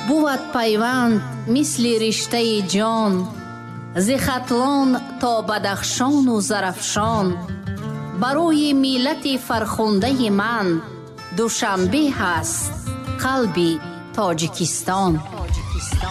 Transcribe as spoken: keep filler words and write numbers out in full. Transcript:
بود پیوند مثل رشته جان، ز ختلان تا بدخشان و زرفشان. برای ملت فرخنده من دوشنبه هست قلب تاجیکستان.